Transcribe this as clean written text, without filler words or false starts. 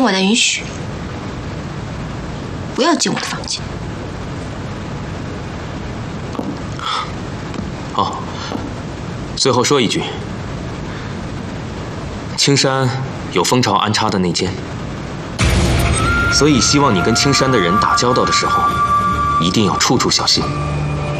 我的允许，不要进我的房间。 好，最后说一句，青山有蜂巢安插的内奸，所以希望你跟青山的人打交道的时候，一定要处处小心。